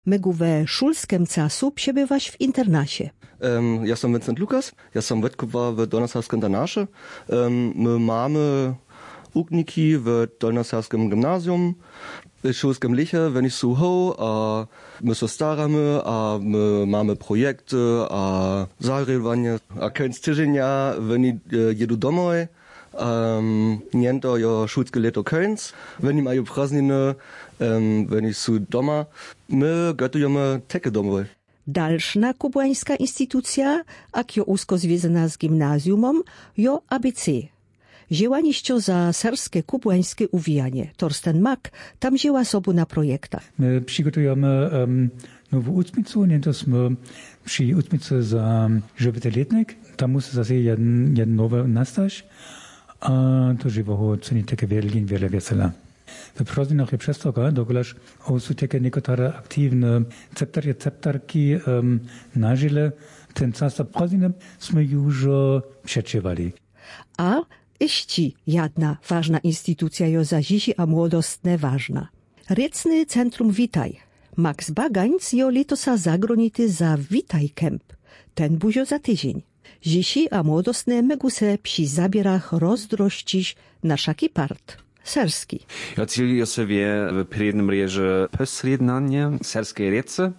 Mygu we szulskim czasu przebywasz w internacie. Ja sam Vincent Lukas, ja sam wytkuwa w Dolnosarskim internacie. My mamy ukniki w Dolnosarskim gimnazjum, w szulskim liche, wenn ich słuchał, a my się staramy, a my mamy projekty, a zagrywanie, a końc tygodnia, wenn jedu domov, niento jo szulskie leto końc, wenn ich mają prazniny, wenn ich su doma, my gotujemy takie domowe. Dalszna kubłańska instytucja, jak jo usko związana z gimnazjumom, jo ABC. Wzięłaniście za serskie kubłańskie uwijanie. Torsten Mack tam wzięła sobu na projektach. My przygotujemy nową ucznicę, nie to jsme przy ucznicy za żywotoletnik. Tam musi zase jeden nowy nastać, a to żywo ceni takie wiele wesela. W prazdninach je přestoga, dokolaž jsou také některé aktivní receptarky nažile. Ten čas prazdniny jsme już przeczywali. A iści jedna ważna instytucja jo za dzieci a młodostne ważna. Riecny Centrum Witaj. Max Bagańc jo litosa zagronity za Witaj Camp. Ten buzio za tydzień. Dzieci a młodostne mygu se przy zabierach rozdrościć na szaki part. Serski. Ja cílí sobie w prednym reže posrednanie serskiej rece,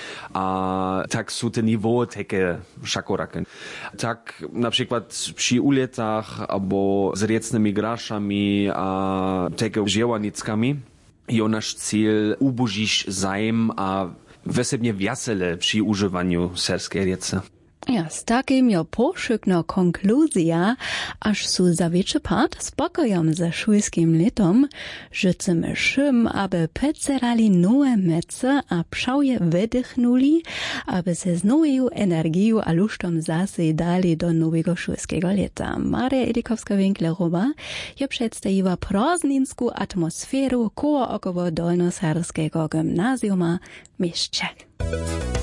a tak są te niveały takie szakorakie. Tak na przykład przy uletach albo z recnymi graszami a takie dziełanickami jo nasz cel ubożyć zajem a wesebnie wiesele przy używaniu serskiej rece. Ja, z takim jo poszykno konkluzja, aż su za wieczny part spokojom ze szulskim letom, życzymy szym, aby pecerali nowe mece a pszałje wydychnuli, aby se z nową energią a lusztom zase dali do nowego szulskiego leta. Maria Edikowska-Winklerowa je przedstawiła prazdninską atmosferu koło około Dolnoserskiego gimnazjuma w mieście.